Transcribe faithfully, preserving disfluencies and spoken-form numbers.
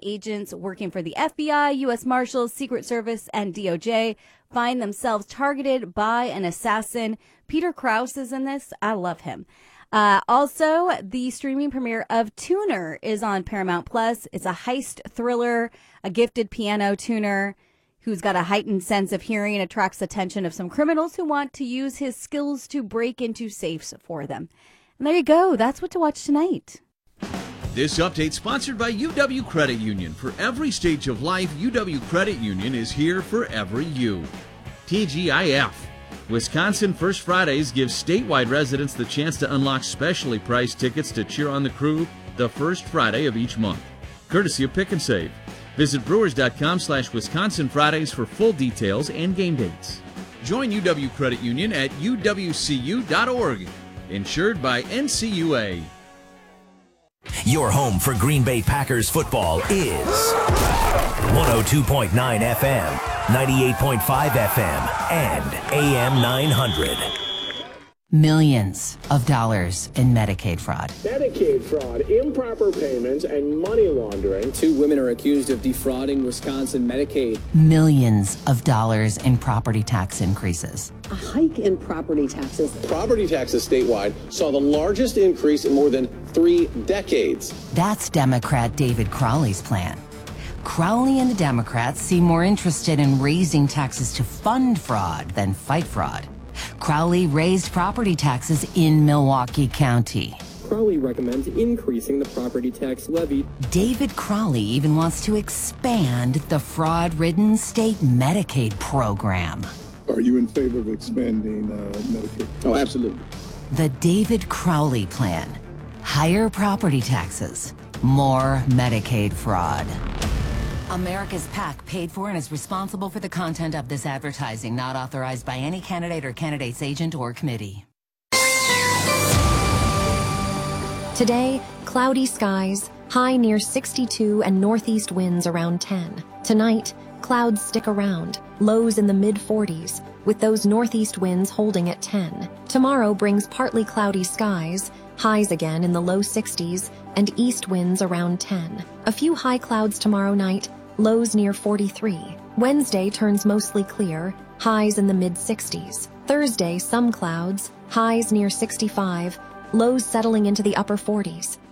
agents working for the F B I, U S Marshals, Secret Service, and D O J find themselves targeted by an assassin. Peter Krause is in this. I love him. Uh, also, the streaming premiere of Tuner is on Paramount Plus. It's a heist thriller. A gifted piano tuner who's got a heightened sense of hearing attracts the attention of some criminals who want to use his skills to break into safes for them. And there you go. That's what to watch tonight. This update sponsored by U W Credit Union. For every stage of life, U W Credit Union is here for every you. T G I F. Wisconsin First Fridays gives statewide residents the chance to unlock specially priced tickets to cheer on the Crew the first Friday of each month, courtesy of Pick and Save. Visit brewers.com slash Wisconsin Fridays for full details and game dates. Join U W Credit Union at U W C U dot org. Insured by N C U A. Your home for Green Bay Packers football is one oh two point nine F M, ninety-eight point five F M, and A M nine hundred. Millions of dollars in Medicaid fraud. Medicaid fraud, improper payments, and money laundering. Two women are accused of defrauding Wisconsin Medicaid. Millions of dollars in property tax increases. A hike in property taxes. Property taxes statewide saw the largest increase in more than three decades. That's Democrat David Crowley's plan. Crowley and the Democrats seem more interested in raising taxes to fund fraud than fight fraud. Crowley raised property taxes in Milwaukee County. Crowley recommends increasing the property tax levy. David Crowley even wants to expand the fraud-ridden state Medicaid program. Are you in favor of expanding uh, Medicaid? Oh, absolutely. The David Crowley plan. Higher property taxes, more Medicaid fraud. America's PAC paid for and is responsible for the content of this advertising, not authorized by any candidate or candidate's agent or committee. Today, cloudy skies, high near sixty-two and northeast winds around ten. Tonight, clouds stick around, lows in the mid forties, with those northeast winds holding at ten. Tomorrow brings partly cloudy skies, highs again in the low sixties, and east winds around ten. A few high clouds tomorrow night, lows near forty-three. Wednesday turns mostly clear, highs in the mid sixties. Thursday, some clouds, highs near sixty-five, lows settling into the upper forties.